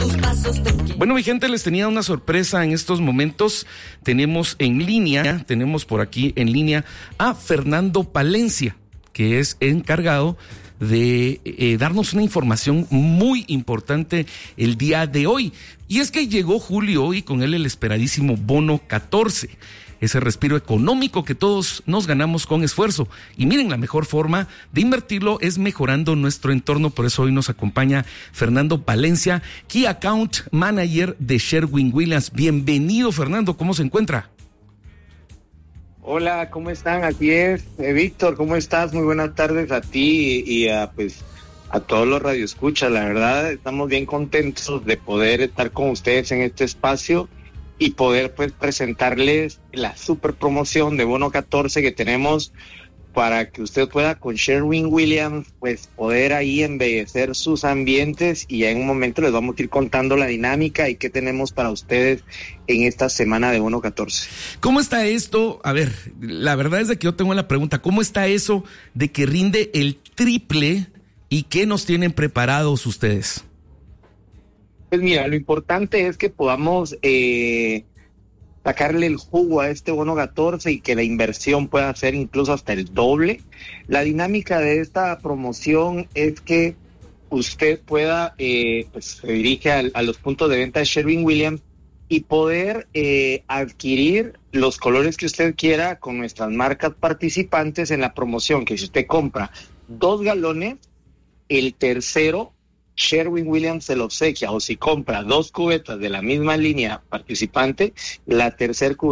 Bueno, mi gente, les tenía una sorpresa en estos momentos. Tenemos por aquí en línea a Fernando Palencia, que es encargado de darnos una información muy importante el día de hoy. Y es que llegó julio y con él el esperadísimo bono 14. Ese respiro económico que todos nos ganamos con esfuerzo. Y miren, la mejor forma de invertirlo es mejorando nuestro entorno. Por eso hoy nos acompaña Fernando Palencia, Key Account Manager de Sherwin-Williams. Bienvenido, Fernando, ¿cómo se encuentra? Hola, ¿cómo están? Aquí es Víctor, ¿cómo estás? Muy buenas tardes a ti y a todos los radioescuchas. La verdad, estamos bien contentos de poder estar con ustedes en este espacio y poder presentarles la super promoción de bono 14 que tenemos para que usted pueda con Sherwin-Williams poder ahí embellecer sus ambientes, y ya en un momento les vamos a ir contando la dinámica y qué tenemos para ustedes en esta semana de bono 14. ¿Cómo está esto? A ver, la verdad es de que yo tengo la pregunta, ¿cómo está eso de que rinde el triple y qué nos tienen preparados ustedes? Pues mira, lo importante es que podamos sacarle el jugo a este bono 14 y que la inversión pueda ser incluso hasta el doble. La dinámica de esta promoción es que usted pueda, se dirige a los puntos de venta de Sherwin-Williams y poder adquirir los colores que usted quiera con nuestras marcas participantes en la promoción, que si usted compra 2 galones, el tercero Sherwin-Williams se lo obsequia, o si compra 2 cubetas de la misma línea participante, la tercera cubeta